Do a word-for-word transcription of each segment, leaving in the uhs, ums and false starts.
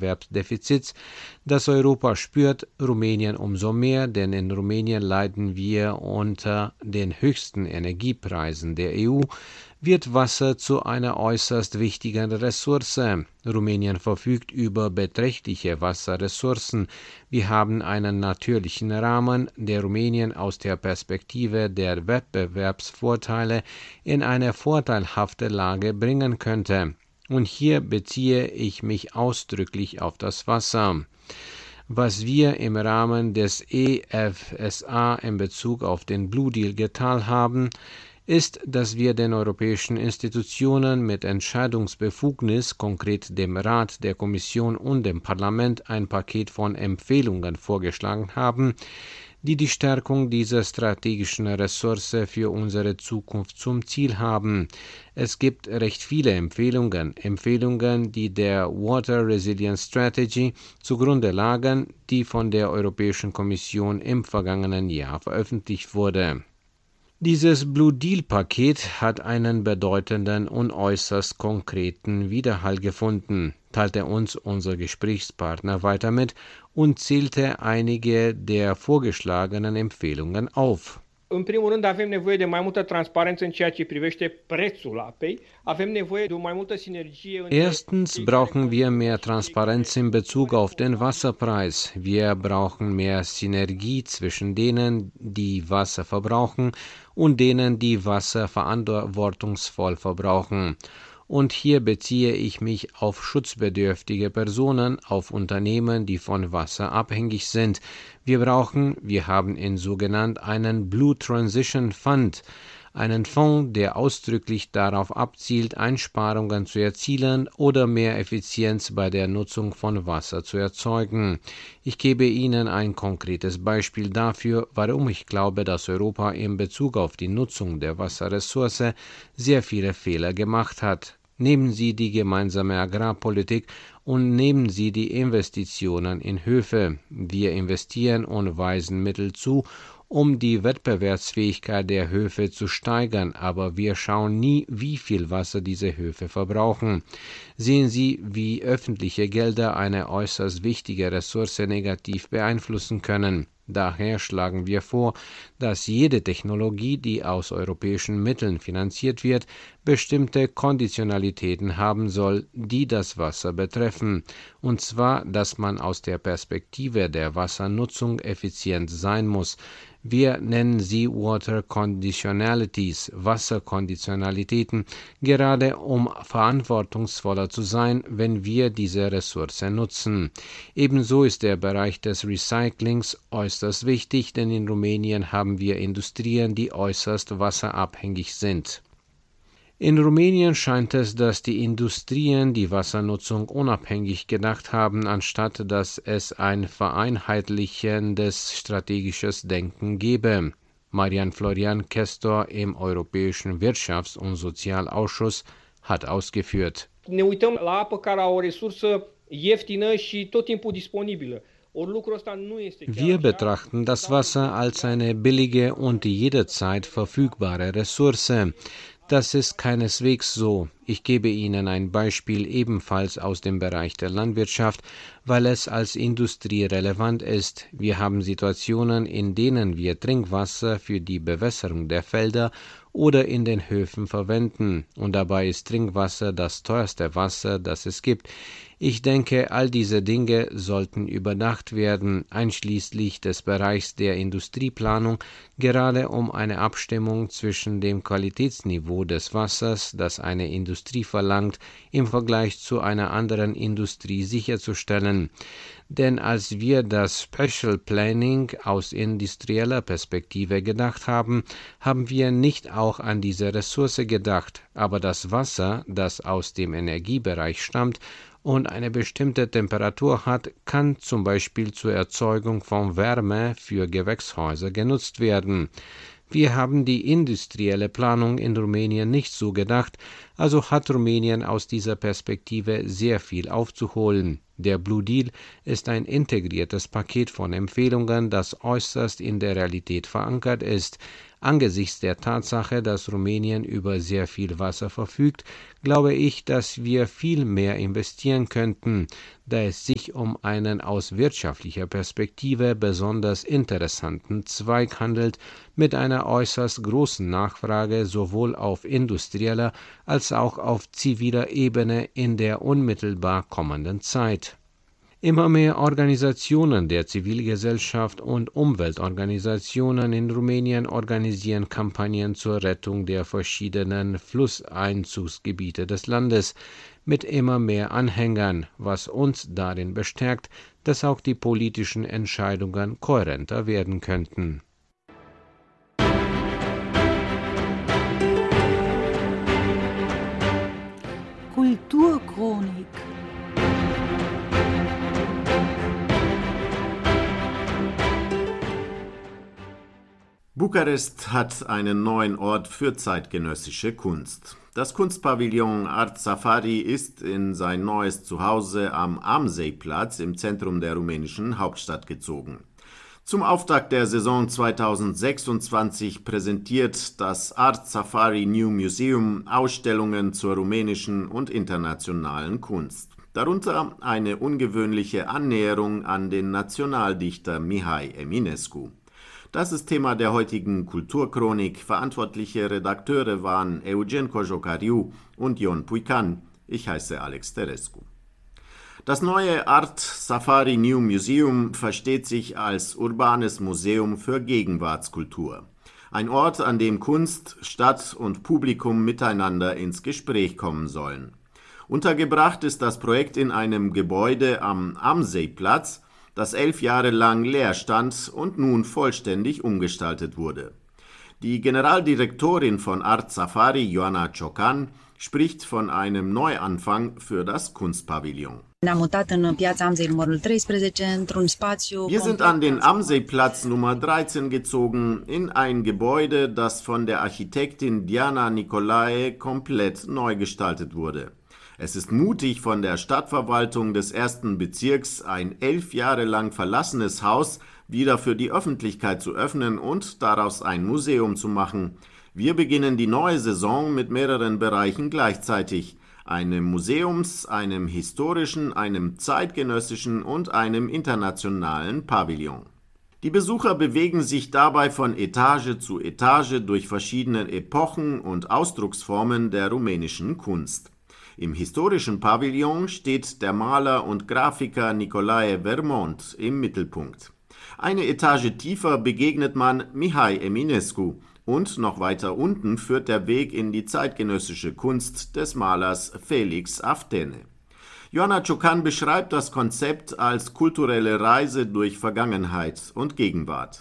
Wettbewerbsdefizits, das Europa spürt, Rumänien umso mehr, denn in Rumänien leiden wir unter den höchsten Energiepreisen der E U, wird Wasser zu einer äußerst wichtigen Ressource. Rumänien verfügt über beträchtliche Wasserressourcen. Wir haben einen natürlichen Rahmen, der Rumänien aus der Perspektive der Wettbewerbsvorteile in eine vorteilhafte Lage bringen könnte. Und hier beziehe ich mich ausdrücklich auf das Wasser. Was wir im Rahmen des E F S A in Bezug auf den Blue Deal getan haben, ist, dass wir den europäischen Institutionen mit Entscheidungsbefugnis, konkret dem Rat, der Kommission und dem Parlament, ein Paket von Empfehlungen vorgeschlagen haben, die die Stärkung dieser strategischen Ressource für unsere Zukunft zum Ziel haben. Es gibt recht viele Empfehlungen, Empfehlungen, die der Water Resilience Strategy zugrunde lagen, die von der Europäischen Kommission im vergangenen Jahr veröffentlicht wurde. Dieses Blue Deal-Paket hat einen bedeutenden und äußerst konkreten Widerhall gefunden, teilte uns unser Gesprächspartner weiter mit und zählte einige der vorgeschlagenen Empfehlungen auf. În primul rând, avem nevoie de mai multă transparență în ceea ce privește prețul apei. Avem nevoie de o mai multă sinergie între... Erstens brauchen wir mehr Transparenz in Bezug auf den Wasserpreis. Wir brauchen mehr Synergie zwischen denen, die Wasser verbrauchen und denen, die Wasser verantwortungsvoll verbrauchen. Und hier beziehe ich mich auf schutzbedürftige Personen, auf Unternehmen, die von Wasser abhängig sind. Wir brauchen, wir haben ihn so genannt, einen Blue Transition Fund, einen Fonds, der ausdrücklich darauf abzielt, Einsparungen zu erzielen oder mehr Effizienz bei der Nutzung von Wasser zu erzeugen. Ich gebe Ihnen ein konkretes Beispiel dafür, warum ich glaube, dass Europa in Bezug auf die Nutzung der Wasserressource sehr viele Fehler gemacht hat. Nehmen Sie die gemeinsame Agrarpolitik und nehmen Sie die Investitionen in Höfe. Wir investieren und weisen Mittel zu, um die Wettbewerbsfähigkeit der Höfe zu steigern, aber wir schauen nie, wie viel Wasser diese Höfe verbrauchen. Sehen Sie, wie öffentliche Gelder eine äußerst wichtige Ressource negativ beeinflussen können. Daher schlagen wir vor, dass jede Technologie, die aus europäischen Mitteln finanziert wird, bestimmte Konditionalitäten haben soll, die das Wasser betreffen. Und zwar, dass man aus der Perspektive der Wassernutzung effizient sein muss. Wir nennen sie Water Conditionalities, Wasserkonditionalitäten, gerade um verantwortungsvoller zu sein, wenn wir diese Ressource nutzen. Ebenso ist der Bereich des Recyclings äußerst wichtig, denn in Rumänien haben wir Industrien, die äußerst wasserabhängig sind. In Rumänien scheint es, dass die Industrien die Wassernutzung unabhängig gedacht haben, anstatt dass es ein vereinheitlichendes strategisches Denken gäbe. Marian Florian Kestor im Europäischen Wirtschafts- und Sozialausschuss hat ausgeführt. Ne uităm la apă ca la o resursă ieftină și tot timpul disponibilă. Wir betrachten das Wasser als eine billige und jederzeit verfügbare Ressource. Das ist keineswegs so. Ich gebe Ihnen ein Beispiel ebenfalls aus dem Bereich der Landwirtschaft, weil es als Industrie relevant ist. Wir haben Situationen, in denen wir Trinkwasser für die Bewässerung der Felder oder in den Höfen verwenden. Und dabei ist Trinkwasser das teuerste Wasser, das es gibt. Ich denke, all diese Dinge sollten überdacht werden, einschließlich des Bereichs der Industrieplanung, gerade um eine Abstimmung zwischen dem Qualitätsniveau des Wassers, das eine Industrie verlangt, im Vergleich zu einer anderen Industrie sicherzustellen. Denn als wir das Special Planning aus industrieller Perspektive gedacht haben, haben wir nicht auch an diese Ressource gedacht, aber das Wasser, das aus dem Energiebereich stammt und eine bestimmte Temperatur hat, kann zum Beispiel zur Erzeugung von Wärme für Gewächshäuser genutzt werden. Wir haben die industrielle Planung in Rumänien nicht so gedacht, also hat Rumänien aus dieser Perspektive sehr viel aufzuholen. Der Blue Deal ist ein integriertes Paket von Empfehlungen, das äußerst in der Realität verankert ist. Angesichts der Tatsache, dass Rumänien über sehr viel Wasser verfügt, glaube ich, dass wir viel mehr investieren könnten, da es sich um einen aus wirtschaftlicher Perspektive besonders interessanten Zweig handelt, mit einer äußerst großen Nachfrage sowohl auf industrieller als auch auf ziviler Ebene in der unmittelbar kommenden Zeit. Immer mehr Organisationen der Zivilgesellschaft und Umweltorganisationen in Rumänien organisieren Kampagnen zur Rettung der verschiedenen Flusseinzugsgebiete des Landes mit immer mehr Anhängern, was uns darin bestärkt, dass auch die politischen Entscheidungen kohärenter werden könnten. Kulturchronik. Bukarest hat einen neuen Ort für zeitgenössische Kunst. Das Kunstpavillon Art Safari ist in sein neues Zuhause am Amsey-Platz im Zentrum der rumänischen Hauptstadt gezogen. Zum Auftakt der Saison zweitausendsechsundzwanzig präsentiert das Art Safari New Museum Ausstellungen zur rumänischen und internationalen Kunst. Darunter eine ungewöhnliche Annäherung an den Nationaldichter Mihai Eminescu. Das ist Thema der heutigen Kulturchronik. Verantwortliche Redakteure waren Eugen Cojocariu und Ion Puican. Ich heiße Alex Terescu. Das neue Art Safari New Museum versteht sich als urbanes Museum für Gegenwartskultur. Ein Ort, an dem Kunst, Stadt und Publikum miteinander ins Gespräch kommen sollen. Untergebracht ist das Projekt in einem Gebäude am Amsey-Platz, das elf Jahre lang leer stand und nun vollständig umgestaltet wurde. Die Generaldirektorin von Art Safari, Ioana Ciocan, spricht von einem Neuanfang für das Kunstpavillon. Wir sind an den Amsey-Platz Nummer dreizehn gezogen, in ein Gebäude, das von der Architektin Diana Nicolae komplett neu gestaltet wurde. Es ist mutig, von der Stadtverwaltung des ersten Bezirks ein elf Jahre lang verlassenes Haus wieder für die Öffentlichkeit zu öffnen und daraus ein Museum zu machen. Wir beginnen die neue Saison mit mehreren Bereichen gleichzeitig: einem Museums-, einem historischen, einem zeitgenössischen und einem internationalen Pavillon. Die Besucher bewegen sich dabei von Etage zu Etage durch verschiedene Epochen und Ausdrucksformen der rumänischen Kunst. Im historischen Pavillon steht der Maler und Grafiker Nicolae Vermont im Mittelpunkt. Eine Etage tiefer begegnet man Mihai Eminescu und noch weiter unten führt der Weg in die zeitgenössische Kunst des Malers Felix Aftene. Ioana Ciocan beschreibt das Konzept als kulturelle Reise durch Vergangenheit und Gegenwart.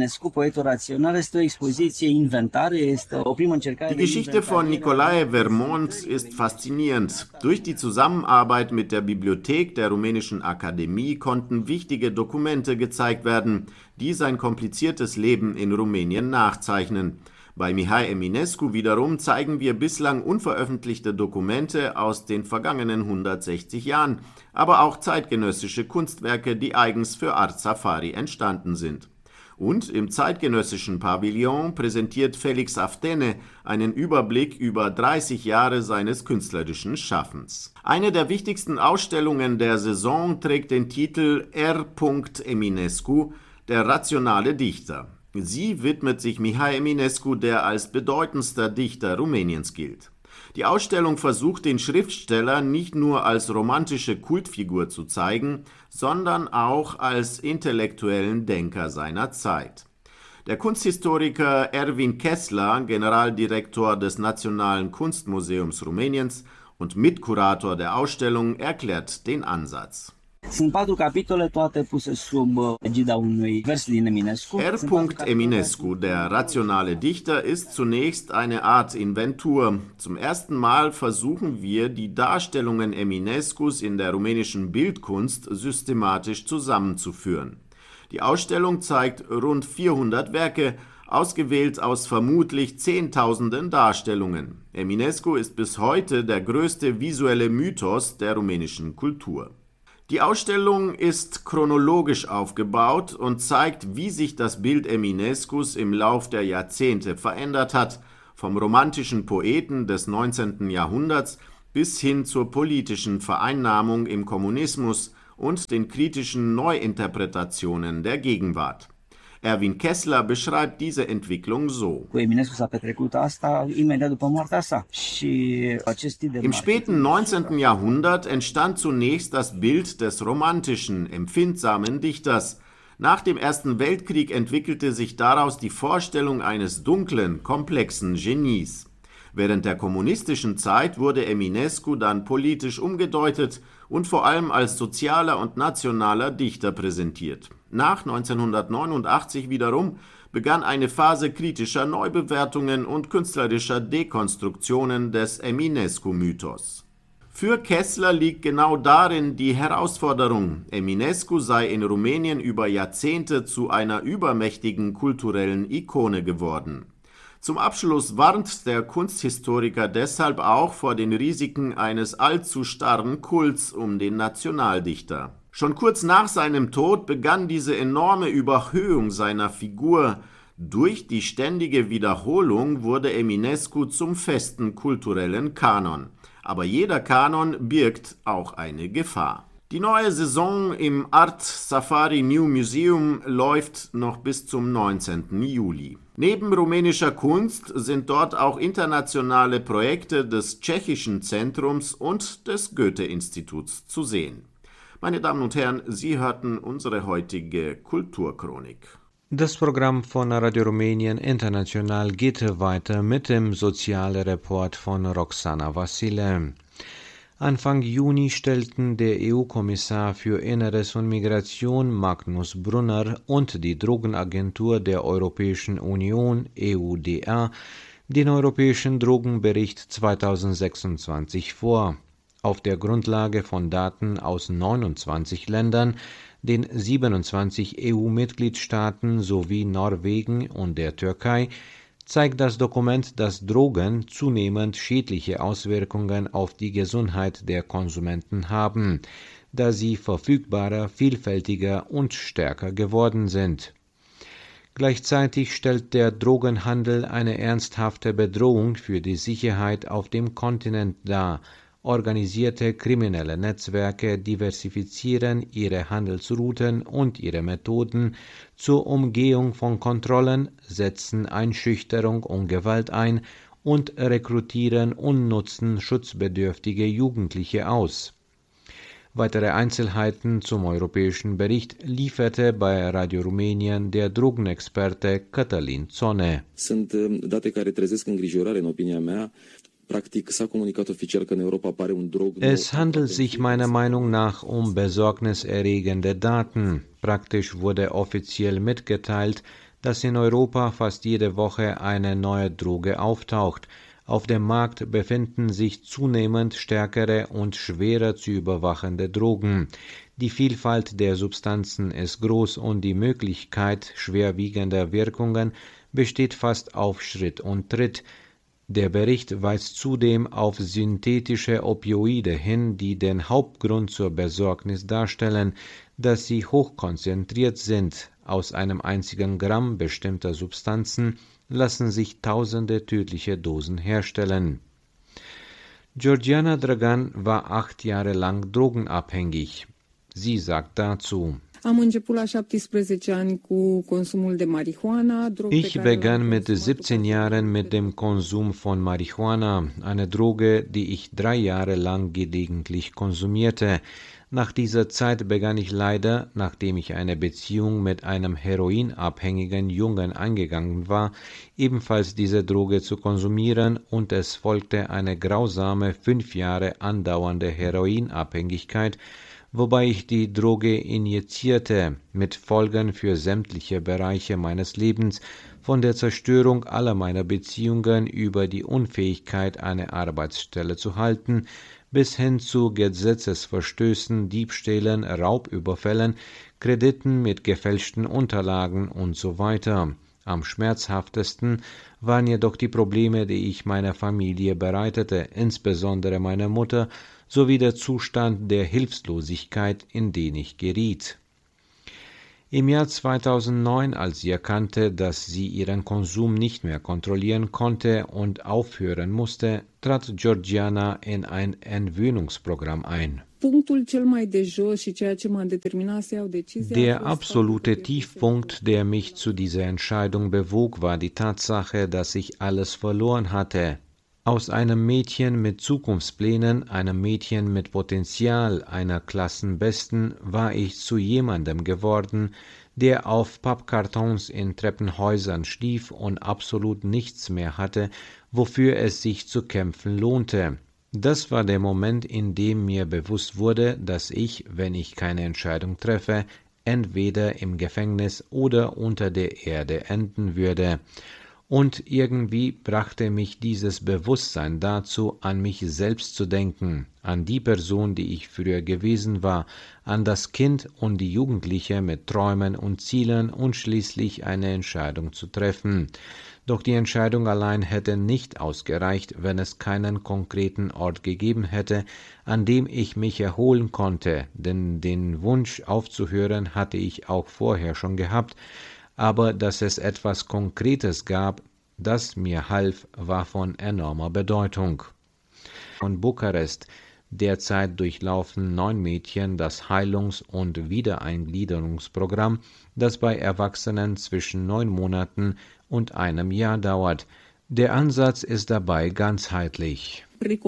Die Geschichte von Nicolae Vermont ist faszinierend. Durch die Zusammenarbeit mit der Bibliothek der Rumänischen Akademie konnten wichtige Dokumente gezeigt werden, die sein kompliziertes Leben in Rumänien nachzeichnen. Bei Mihai Eminescu wiederum zeigen wir bislang unveröffentlichte Dokumente aus den vergangenen hundertsechzig Jahren, aber auch zeitgenössische Kunstwerke, die eigens für Art Safari entstanden sind. Und im zeitgenössischen Pavillon präsentiert Felix Aftene einen Überblick über dreißig Jahre seines künstlerischen Schaffens. Eine der wichtigsten Ausstellungen der Saison trägt den Titel R. Eminescu, der rationale Dichter. Sie widmet sich Mihai Eminescu, der als bedeutendster Dichter Rumäniens gilt. Die Ausstellung versucht, den Schriftsteller nicht nur als romantische Kultfigur zu zeigen, sondern auch als intellektuellen Denker seiner Zeit. Der Kunsthistoriker Erwin Kessler, Generaldirektor des Nationalen Kunstmuseums Rumäniens und Mitkurator der Ausstellung, erklärt den Ansatz. Sunt patru capitole, toate puse sub egida unui vers din Eminescu. R. Eminescu, der rationale Dichter, ist zunächst eine Art Inventur. Zum ersten Mal versuchen wir, die Darstellungen Eminescus in der rumänischen Bildkunst systematisch zusammenzuführen. Die Ausstellung zeigt rund vierhundert Werke, ausgewählt aus vermutlich Zehntausenden Darstellungen. Eminescu ist bis heute der größte visuelle Mythos der rumänischen Kultur. Die Ausstellung ist chronologisch aufgebaut und zeigt, wie sich das Bild Eminescus im Lauf der Jahrzehnte verändert hat, vom romantischen Poeten des neunzehnten Jahrhunderts bis hin zur politischen Vereinnahmung im Kommunismus und den kritischen Neuinterpretationen der Gegenwart. Erwin Kessler beschreibt diese Entwicklung so. Im späten neunzehnten Jahrhundert entstand zunächst das Bild des romantischen, empfindsamen Dichters. Nach dem Ersten Weltkrieg entwickelte sich daraus die Vorstellung eines dunklen, komplexen Genies. Während der kommunistischen Zeit wurde Eminescu dann politisch umgedeutet und vor allem als sozialer und nationaler Dichter präsentiert. Nach neunzehnhundertneunundachtzig wiederum begann eine Phase kritischer Neubewertungen und künstlerischer Dekonstruktionen des Eminescu-Mythos. Für Kessler liegt genau darin die Herausforderung, Eminescu sei in Rumänien über Jahrzehnte zu einer übermächtigen kulturellen Ikone geworden. Zum Abschluss warnt der Kunsthistoriker deshalb auch vor den Risiken eines allzu starren Kults um den Nationaldichter. Schon kurz nach seinem Tod begann diese enorme Überhöhung seiner Figur. Durch die ständige Wiederholung wurde Eminescu zum festen kulturellen Kanon. Aber jeder Kanon birgt auch eine Gefahr. Die neue Saison im Art Safari New Museum läuft noch bis zum neunzehnten Juli. Neben rumänischer Kunst sind dort auch internationale Projekte des Tschechischen Zentrums und des Goethe-Instituts zu sehen. Meine Damen und Herren, Sie hörten unsere heutige Kulturchronik. Das Programm von Radio Rumänien International geht weiter mit dem Sozialreport von Roxana Vasile. Anfang Juni stellten der E U-Kommissar für Inneres und Migration Magnus Brunner und die Drogenagentur der Europäischen Union E U D A den Europäischen Drogenbericht zweitausendsechsundzwanzig vor. Auf der Grundlage von Daten aus neunundzwanzig Ländern, den siebenundzwanzig E U-Mitgliedstaaten sowie Norwegen und der Türkei, zeigt das Dokument, dass Drogen zunehmend schädliche Auswirkungen auf die Gesundheit der Konsumenten haben, da sie verfügbarer, vielfältiger und stärker geworden sind. Gleichzeitig stellt der Drogenhandel eine ernsthafte Bedrohung für die Sicherheit auf dem Kontinent dar. Organisierte kriminelle Netzwerke diversifizieren ihre Handelsrouten und ihre Methoden zur Umgehung von Kontrollen, setzen Einschüchterung und Gewalt ein und rekrutieren und nutzen schutzbedürftige Jugendliche aus. Weitere Einzelheiten zum europäischen Bericht lieferte bei Radio Rumänien der Drogenexperte Cătălin Țone. Sunt date care trezesc îngrijorare în opinia mea. Es handelt sich meiner Meinung nach um besorgniserregende Daten. Praktisch wurde offiziell mitgeteilt, dass in Europa fast jede Woche eine neue Droge auftaucht. Auf dem Markt befinden sich zunehmend stärkere und schwerer zu überwachende Drogen. Die Vielfalt der Substanzen ist groß und die Möglichkeit schwerwiegender Wirkungen besteht fast auf Schritt und Tritt. Der Bericht weist zudem auf synthetische Opioide hin, die den Hauptgrund zur Besorgnis darstellen, dass sie hochkonzentriert sind. Aus einem einzigen Gramm bestimmter Substanzen lassen sich tausende tödliche Dosen herstellen. Georgiana Dragan war acht Jahre lang drogenabhängig. Sie sagt dazu: Ich begann mit siebzehn Jahren mit dem Konsum von Marihuana, eine Droge, die ich drei Jahre lang gelegentlich konsumierte. Nach dieser Zeit begann ich leider, nachdem ich eine Beziehung mit einem heroinabhängigen Jungen eingegangen war, ebenfalls diese Droge zu konsumieren, und es folgte eine grausame, fünf Jahre andauernde Heroinabhängigkeit, wobei ich die Droge injizierte, mit Folgen für sämtliche Bereiche meines Lebens, von der Zerstörung aller meiner Beziehungen über die Unfähigkeit, eine Arbeitsstelle zu halten, bis hin zu Gesetzesverstößen, Diebstählen, Raubüberfällen, Krediten mit gefälschten Unterlagen und so weiter. Am schmerzhaftesten waren jedoch die Probleme, die ich meiner Familie bereitete, insbesondere meiner Mutter, sowie der Zustand der Hilflosigkeit, in den ich geriet. Im Jahr zweitausendneun, als sie erkannte, dass sie ihren Konsum nicht mehr kontrollieren konnte und aufhören musste, trat Georgiana in ein Entwöhnungsprogramm ein. Der absolute Tiefpunkt, der mich zu dieser Entscheidung bewog, war die Tatsache, dass ich alles verloren hatte. Aus einem Mädchen mit Zukunftsplänen, einem Mädchen mit Potenzial, einer Klassenbesten, war ich zu jemandem geworden, der auf Pappkartons in Treppenhäusern schlief und absolut nichts mehr hatte, wofür es sich zu kämpfen lohnte. Das war der Moment, in dem mir bewusst wurde, dass ich, wenn ich keine Entscheidung treffe, entweder im Gefängnis oder unter der Erde enden würde. Und irgendwie brachte mich dieses Bewusstsein dazu, an mich selbst zu denken, an die Person, die ich früher gewesen war, an das Kind und die Jugendliche mit Träumen und Zielen und schließlich eine Entscheidung zu treffen. Doch die Entscheidung allein hätte nicht ausgereicht, wenn es keinen konkreten Ort gegeben hätte, an dem ich mich erholen konnte, denn den Wunsch aufzuhören hatte ich auch vorher schon gehabt, aber dass es etwas Konkretes gab, das mir half, war von enormer Bedeutung. Von Bukarest derzeit durchlaufen neun Mädchen das Heilungs- und Wiedereingliederungsprogramm, das bei Erwachsenen zwischen neun Monaten und einem Jahr dauert. Der Ansatz ist dabei ganzheitlich.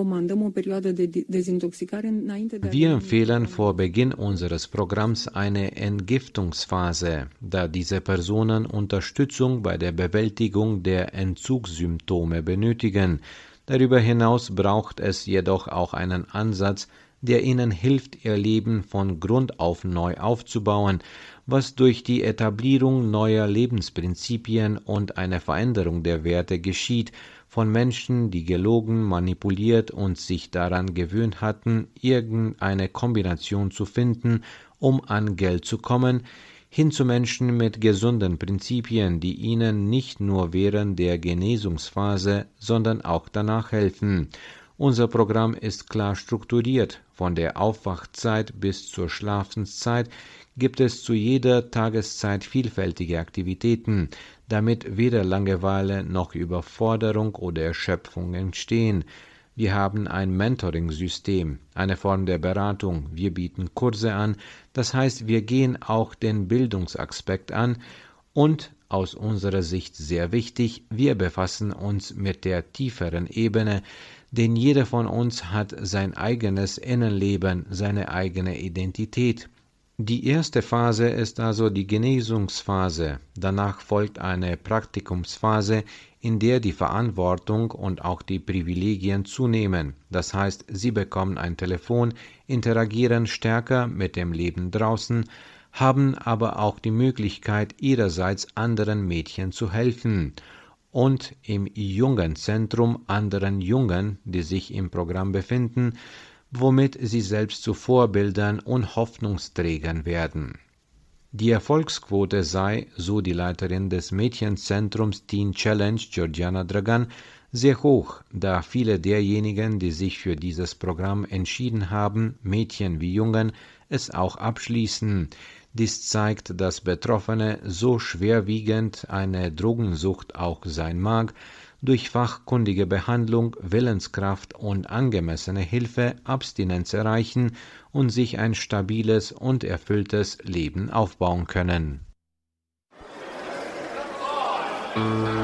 Wir empfehlen vor Beginn unseres Programms eine Entgiftungsphase, da diese Personen Unterstützung bei der Bewältigung der Entzugssymptome benötigen. Darüber hinaus braucht es jedoch auch einen Ansatz, der ihnen hilft, ihr Leben von Grund auf neu aufzubauen, was durch die Etablierung neuer Lebensprinzipien und eine Veränderung der Werte geschieht, von Menschen, die gelogen, manipuliert und sich daran gewöhnt hatten, irgendeine Kombination zu finden, um an Geld zu kommen, hin zu Menschen mit gesunden Prinzipien, die ihnen nicht nur während der Genesungsphase, sondern auch danach helfen. Unser Programm ist klar strukturiert. Von der Aufwachzeit bis zur Schlafenszeit gibt es zu jeder Tageszeit vielfältige Aktivitäten, damit weder Langeweile noch Überforderung oder Erschöpfung entstehen. Wir haben ein Mentoring-System, eine Form der Beratung. Wir bieten Kurse an, das heißt, wir gehen auch den Bildungsaspekt an und, aus unserer Sicht sehr wichtig, wir befassen uns mit der tieferen Ebene, denn jeder von uns hat sein eigenes Innenleben, seine eigene Identität. Die erste Phase ist also die Genesungsphase. Danach folgt eine Praktikumsphase, in der die Verantwortung und auch die Privilegien zunehmen. Das heißt, sie bekommen ein Telefon, interagieren stärker mit dem Leben draußen, haben aber auch die Möglichkeit, ihrerseits anderen Mädchen zu helfen und im Jungenzentrum anderen Jungen, die sich im Programm befinden, womit sie selbst zu Vorbildern und Hoffnungsträgern werden. Die Erfolgsquote sei, so die Leiterin des Mädchenzentrums Teen Challenge, Georgiana Dragan, sehr hoch, da viele derjenigen, die sich für dieses Programm entschieden haben, Mädchen wie Jungen, es auch abschließen. Dies zeigt, dass Betroffene, so schwerwiegend eine Drogensucht auch sein mag, durch fachkundige Behandlung, Willenskraft und angemessene Hilfe Abstinenz erreichen und sich ein stabiles und erfülltes Leben aufbauen können.